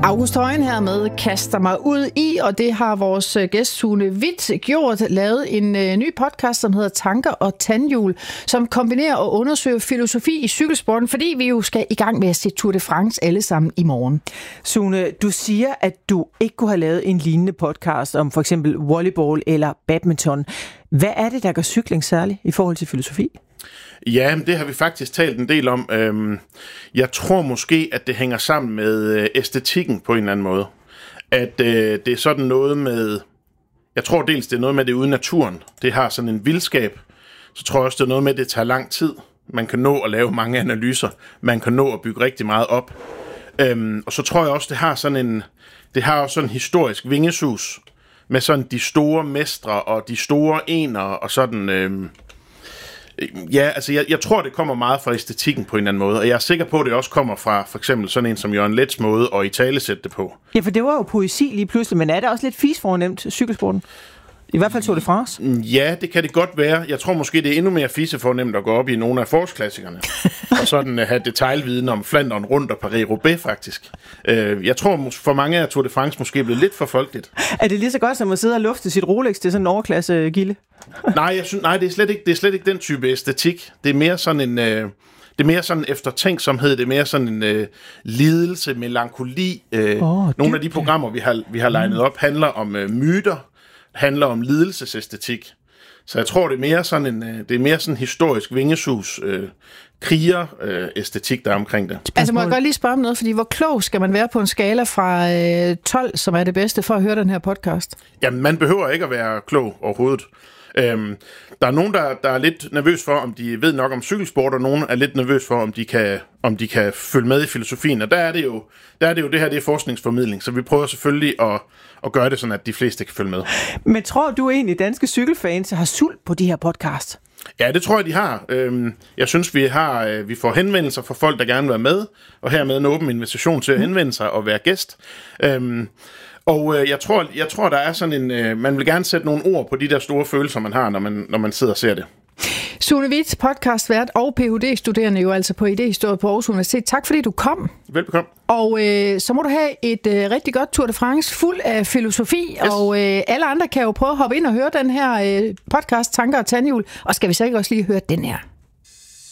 August Højen hermed kaster mig ud i, og det har vores gæst Sune Hvidt gjort, lavet en ny podcast, som hedder Tanker og Tandhjul, som kombinerer og undersøger filosofi i cykelsporten, fordi vi jo skal i gang med at se Tour de France alle sammen i morgen. Sune, du siger, at du ikke kunne have lavet en lignende podcast om for eksempel volleyball eller badminton. Hvad er det, der gør cykling særlig i forhold til filosofi? Ja, det har vi faktisk talt en del om. Jeg tror måske, at det hænger sammen med æstetikken på en eller anden måde. At det er sådan noget med... Jeg tror dels, det er noget med det ude i naturen. Det har sådan en vildskab. Så tror jeg også, det er noget med, at det tager lang tid. Man kan nå at lave mange analyser. Man kan nå at bygge rigtig meget op. Og så tror jeg også, det har sådan en historisk vingesus. Med sådan de store mestre og de store ener og sådan... Ja, altså jeg tror, det kommer meget fra æstetikken på en eller anden måde, og jeg er sikker på, at det også kommer fra for eksempel sådan en som Jørgen Leths måde at italesætte det på. Ja, for det var jo poesi lige pludselig, men er det også lidt fisfornemt, cykelsporten? I hvert fald Tour de France? Ja, det kan det godt være. Jeg tror måske, det er endnu mere fisefornemt at gå op i nogle af forårsklassikerne. Og sådan have detailviden om Flandern rundt og Paris-Roubaix faktisk. Jeg tror for mange af Tour de France måske er blevet lidt for folkeligt. Er det lige så godt som at sidde og lufte sit Rolex til sådan en overklasse gilde? Nej, det er slet ikke den type æstetik. Det er mere sådan en... Det er mere sådan eftertænksomhed, det er mere sådan en lidelse, melankoli. Nogle af de programmer, vi har legnet op, handler om myter, handler om lidelsesæstetik. Så jeg tror, det er mere sådan historisk vingesus, kriger-æstetik, der er omkring det. Altså må jeg godt lige spørge om noget, fordi hvor klog skal man være på en skala fra 12, som er det bedste, for at høre den her podcast? Jamen, man behøver ikke at være klog overhovedet. Der er nogen, der er lidt nervøs for, om de ved nok om cykelsport, og nogen er lidt nervøs for, om de kan følge med i filosofien. Og der er det jo det her, det er forskningsformidling, så vi prøver selvfølgelig at gøre det sådan, at de fleste kan følge med. Men tror du egentlig, danske cykelfans har sult på de her podcast? Ja, det tror jeg, de har. Jeg synes, vi får henvendelser fra folk, der gerne vil være med, og hermed en åben invitation til at henvende sig og være gæst. Og jeg tror, der er sådan en... man vil gerne sætte nogle ord på de der store følelser, man har, når man sidder og ser det. Sune Hvidt, podcastvært og Ph.D.-studerende jo altså på idéhistorie på Aarhus Universitet. Tak fordi du kom. Velbekomme. Og så må du have et rigtig godt Tour de France fuld af filosofi, yes. Og alle andre kan jo prøve at hoppe ind og høre den her podcast, Tanker og Tandhjul. Og skal vi så ikke også lige høre den her?